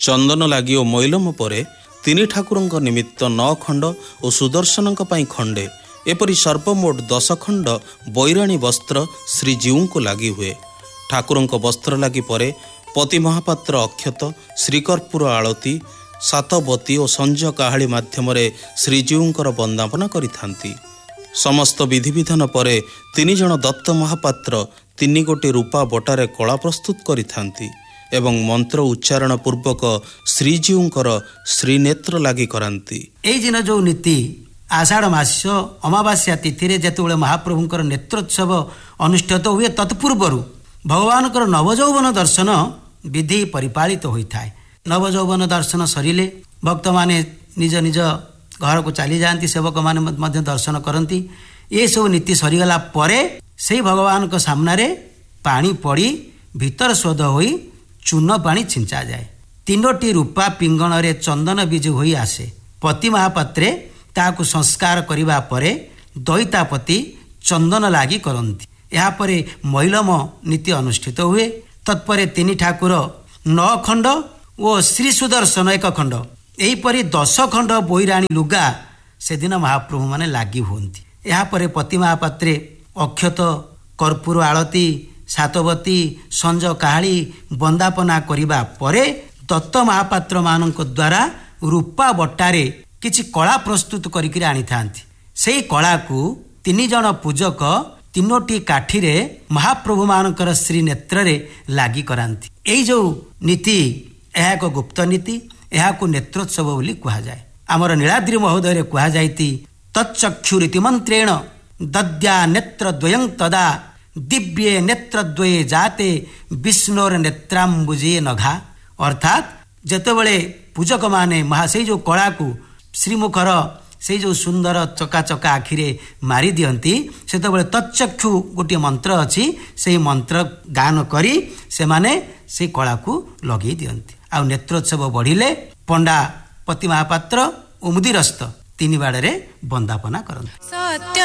ଚନ୍ଦନ ଲାଗି ଓ ମଇଲମ ପରେ ତିନି ଠାକୁରଙ୍କ ନିମିତ୍ତ 9 ଖଣ୍ଡ ଓ ସୁଦର୍ଶନଙ୍କ ପାଇଁ ଖଣ୍ଡେ ଏପରି ସର୍ବମୋଟ 10 ଖଣ୍ଡ ବୈରାଣୀ ବସ୍ତ୍ର ଶ୍ରୀଜୀଉଙ୍କୁ ଲାଗି ହୁଏ। ଠାକୁରଙ୍କ ବସ୍ତ୍ର ଲାଗି ପରେ ପତି ମହାପାତ୍ର ଅକ୍ଷତ, ଶ୍ରୀକର୍ପୂର ଆଳତି, ସାତବତୀ ଓ ସଞ୍ଜ କାହାଳି ମାଧ୍ୟମରେ ଶ୍ରୀଜୀଉଙ୍କର ବନ୍ଦାପନା କରିଥାନ୍ତି। ସମସ୍ତ ବିଧିବିଧାନ ପରେ 3 ଜଣ ଦତ୍ତ ମହାପାତ୍ର 3 ଗୋଟି ରୂପା ବଟାରେ କଳା ପ୍ରସ୍ତୁତ କରିଥାନ୍ତି ଏବଂ ମନ୍ତ୍ର ଉଚ୍ଚାରଣ ପୂର୍ବକ ଶ୍ରୀଜୀଉଙ୍କର ଶ୍ରୀନେତ୍ର ଲାଗି କରାନ୍ତି। ଏଇ ଦିନ ଯେଉଁ ନୀତି ଆଷାଢ଼ ମାସ ଅମାବାସ୍ୟା ତିଥିରେ ଯେତେବେଳେ ମହାପ୍ରଭୁଙ୍କର ନେତ୍ରୋତ୍ସବ ଅନୁଷ୍ଠିତ ହୁଏ, ତତ୍ପୂର୍ବରୁ ଭଗବାନଙ୍କର ନବଯୌବନ ଦର୍ଶନ ବିଧି ପରିପାଳିତ ହୋଇଥାଏ। ନବଯୌବନ ଦର୍ଶନ ସରିଲେ ଭକ୍ତମାନେ ନିଜ ନିଜ ଘରକୁ ଚାଲିଯାଆନ୍ତି, ସେବକମାନେ ମଧ୍ୟ ଦର୍ଶନ କରନ୍ତି। ଏସବୁ ନୀତି ସରିଗଲା ପରେ ସେଇ ଭଗବାନଙ୍କ ସାମ୍ନାରେ ପାଣି ପଡ଼ି ଭିତର ସ୍ୱଦ ହୋଇ ଚୂନ ପାଣି ଛିଞ୍ଚାଯାଏ। 3ଟି ରୂପା ପିଙ୍ଗଣରେ ଚନ୍ଦନ ବିଜୁ ହୋଇ ଆସେ। ପତି ମହାପାତ୍ରେ ତାହାକୁ ସଂସ୍କାର କରିବା ପରେ ଦଇତାପତି ଚନ୍ଦନ ଲାଗି କରନ୍ତି। ଏହାପରେ ମୈଲମ ନୀତି ଅନୁଷ୍ଠିତ ହୁଏ। ତତ୍ପରେ 3 ଠାକୁର 9 ଖଣ୍ଡ ଓ ଶ୍ରୀ ସୁଦର୍ଶନ 1 ଖଣ୍ଡ, ଏହିପରି 10 ଖଣ୍ଡ ବୈରାଣୀ ଲୁଗା ସେଦିନ ମହାପ୍ରଭୁମାନେ ଲାଗି ହୁଅନ୍ତି। ଏହାପରେ ପତି ମହାପାତ୍ରେ ଅକ୍ଷତ, କର୍ପୂର ଆଳତି, ସାତବତୀ, ସଞ୍ଜ କାହାଳି ବନ୍ଦାପନା କରିବା ପରେ ଦତ୍ତ ମହାପାତ୍ର ମାନଙ୍କ ଦ୍ୱାରା ରୂପା ବଟାରେ କିଛି କଳା ପ୍ରସ୍ତୁତ କରିକି ଆଣିଥାନ୍ତି। ସେଇ କଳାକୁ 3 ଜଣ ପୂଜକ 3ଟି କାଠିରେ ମହାପ୍ରଭୁ ମାନଙ୍କର ଶ୍ରୀନେତ୍ରରେ ଲାଗି କରାନ୍ତି। ଏଇ ଯେଉଁ ନୀତି, ଏହା ଏକ ଗୁପ୍ତ ନୀତି, ଏହାକୁ ନେତ୍ରୋତ୍ସବ ବୋଲି କୁହାଯାଏ। ଆମର ନୀଳାଦ୍ରି ମହୋଦୟରେ କୁହାଯାଇଛି, ତଚ୍ଚକ୍ଷୁରିତି ମନ୍ତ୍ରେଣ ଦଦ୍ୟା ନେତ୍ର ଦ୍ୱୟଂ ତଦା ଦିବ୍ୟେ ନେତ୍ରଦ୍ୱୟେ ଜାତେ ବିଷ୍ଣୁର ନେତ୍ରାମ୍ବୁଜେ ନଘା। ଅର୍ଥାତ୍ ଯେତେବେଳେ ପୂଜକମାନେ ସେଇ ଯେଉଁ କଳାକୁ ଶ୍ରୀମୁଖର ସେଇ ଯେଉଁ ସୁନ୍ଦର ଚକାଚକା ଆଖିରେ ମାରି ଦିଅନ୍ତି, ସେତେବେଳେ ତଚ୍ଚକ୍ଷୁ ଗୋଟିଏ ମନ୍ତ୍ର ଅଛି, ସେହି ମନ୍ତ୍ର ଗାନ କରି ସେମାନେ ସେଇ କଳାକୁ ଲଗେଇ ଦିଅନ୍ତି। ଆଉ ନେତ୍ରୋତ୍ସବ ବଢ଼ିଲେ ପଣ୍ଡା ପତି ମହାପାତ୍ର ଓ ମୁଦିରସ୍ତ 3 ବାଡ଼ରେ ବନ୍ଦାପନା କରନ୍ତି।